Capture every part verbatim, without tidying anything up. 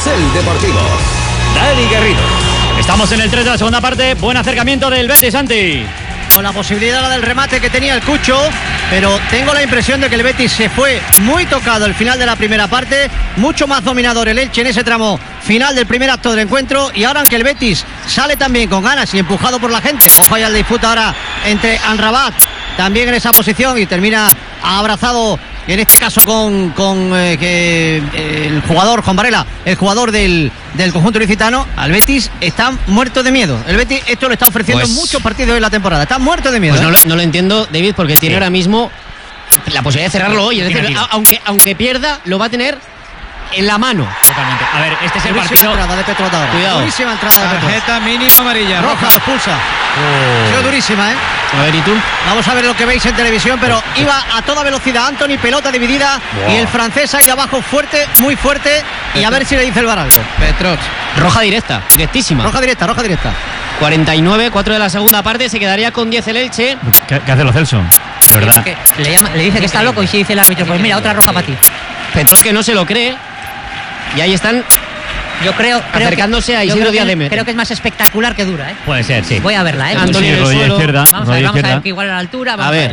Carrusel Deportivo. Dani Garrido. Estamos en el tres de la segunda parte. Buen acercamiento del Betis, Santi. Con la posibilidad del remate que tenía el Cucho, pero tengo la impresión de que el Betis se fue muy tocado el final de la primera parte, mucho más dominador el Elche en ese tramo final del primer acto del encuentro, y ahora que el Betis sale también con ganas y empujado por la gente, ojo ya el disputa ahora entre Amrabat también en esa posición y termina abrazado en este caso con, con eh, que eh, el jugador Juan Varela, el jugador del, del conjunto ilicitano. Al Betis está muerto de miedo. El Betis esto lo está ofreciendo pues, en muchos partidos de la temporada. Está muerto de miedo. Pues ¿eh? no, lo, no lo entiendo, David, porque tiene sí. ahora mismo la posibilidad de cerrarlo hoy. Es decir, a, aunque, aunque pierda, lo va a tener en la mano. Totalmente. A ver, este es el Durísima partido. entrada de Petrot ahora. Cuidado. Durísima entrada de Petrot. Tarjeta mínima amarilla. Roja, roja. Expulsa. Oh. Ha sido durísima, ¿eh? A ver, ¿y tú? Vamos a ver lo que veis en televisión, pero iba a toda velocidad Antony, pelota dividida, wow. Y el francés ahí abajo fuerte, muy fuerte, y a ver si le dice el VAR algo. Petrot. Roja directa, directísima. Roja directa, roja directa. cuarenta y nueve, cuatro de la segunda parte, se quedaría con diez el Elche. ¿Qué, qué hace lo Celso? De verdad. Le, llama, le dice que está loco y si dice el árbitro, pues mira, otra roja para ti. Petrot que no se lo cree. Y ahí están yo creo, creo acercándose que, a Isidro Díaz de Mera. Creo que es más espectacular que dura, ¿eh? Puede ser, sí. Voy a verla, ¿eh? Antonio sí, rodilla izquierda. Vamos, rodilla a ver, vamos izquierda. a ver que igual a la altura. Vamos a ver. A ver.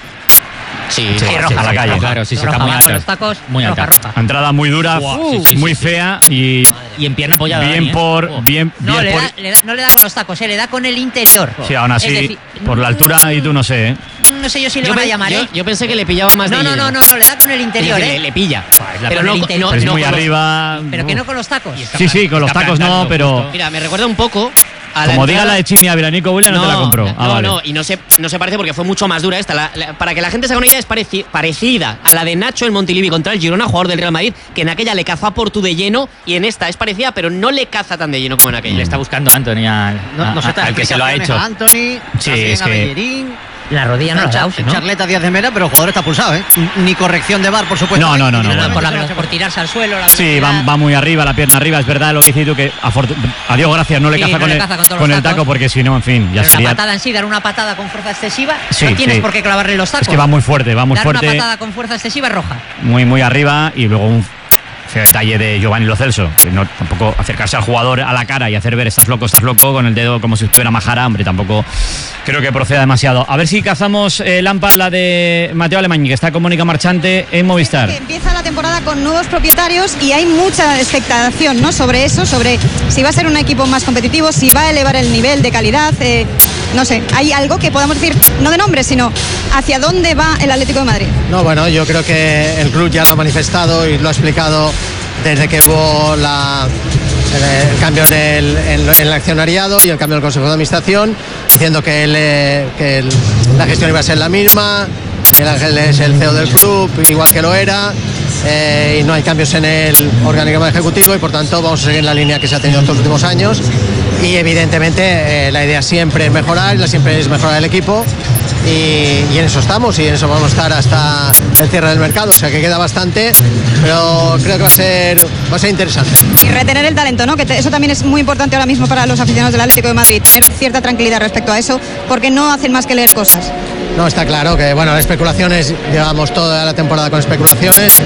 Sí, sí, sí, roja, a la calle. Claro, sí, sí, roja, está muy va, alta. con los tacos, muy roja, alta. roja. Entrada muy dura, Wow, sí, sí, muy sí, fea y, y en pierna apoyada. bien Dani, ¿eh? por Oh. bien, No, bien le por... da, le da, no le da con los tacos, eh, le da con el interior. Sí, aún así, decir, por la altura y tú no sé, ¿eh? No sé yo si le Yo, van a pe- llamar, yo, ¿eh? yo pensé que le pillaba más No, de no, lleno. no, no, no, le da con el interior, Es decir, ¿eh? le, le pilla. la Pero con no, el no, interior. no, Pero es muy con los- arriba. Pero que no con los tacos. Sí, sí, con los está tacos no, plantando, pero justo. Mira, me recuerda un poco a la como diga entrada- la de Chimi a Vilanico Williams, no, te la compró. Ah, no, vale. no, y no se, no se parece porque fue mucho más dura esta. La, la, para que la gente se haga una idea, es pareci, parecida a la de Nacho en Montilivi contra el Girona, jugador del Real Madrid, que en aquella le cazó a Portu de lleno y en esta es parecida, pero no le caza tan de lleno como en aquella. Le está buscando a Anthony al, No, no a- se a- te da al que se lo ha hecho. explicaciones a Anthony, Sí, también es a que- Bellerín. La rodilla no la da, ¿no? Charleta Díaz de Mera, pero el jugador está pulsado, ¿eh? Ni corrección de VAR, por supuesto. No, no, no, no, No, bueno. por, la velo- por tirarse al suelo. La Sí, velocidad. va, va muy arriba, la pierna arriba. Es verdad lo que dices tú, que afortun- a Dios gracias no le Sí, caza no con, le el, caza con todos con los el taco, tacos. porque si no, en fin, ya Pero sería. la patada en sí, dar una patada con fuerza excesiva, Sí, no tienes sí. por qué clavarle los tacos. Es que va muy fuerte, va muy dar fuerte. una patada con fuerza excesiva es roja. Muy, muy arriba y luego un feo detalle de Giovanni Lo Celso, que no tampoco acercarse al jugador a la cara y hacer ver estás loco, estás loco con el dedo como si estuviera majara, hombre, tampoco creo que proceda demasiado. A ver si cazamos eh, Lampard, la de Mateo Alemany, que está con Mónica Marchante en Movistar. Que empieza la temporada con nuevos propietarios y hay mucha expectación, ¿no? Sobre eso, sobre si va a ser un equipo más competitivo, si va a elevar el nivel de calidad. Eh, no sé, hay algo que podamos decir, no de nombre, sino hacia dónde va el Atlético de Madrid. No, bueno, yo creo que el club ya lo ha manifestado y lo ha explicado desde que hubo la, el, el cambio del, en, en el accionariado y el cambio del Consejo de Administración, diciendo que, el, eh, que el, la gestión iba a ser la misma, que el Ángel es el C E O del club, igual que lo era, eh, y no hay cambios en el organigrama ejecutivo y por tanto vamos a seguir en la línea que se ha tenido estos últimos años y evidentemente eh, la idea siempre es mejorar, la siempre es mejorar el equipo. Y, y en eso estamos y en eso vamos a estar hasta el cierre del mercado, o sea que queda bastante, pero creo que va a ser, va a ser interesante. Y retener el talento, ¿no? Que te- eso también es muy importante ahora mismo para los aficionados del Atlético de Madrid, tener cierta tranquilidad respecto a eso, porque no hacen más que leer cosas. No, está claro que, bueno, especulaciones, llevamos toda la temporada con especulaciones.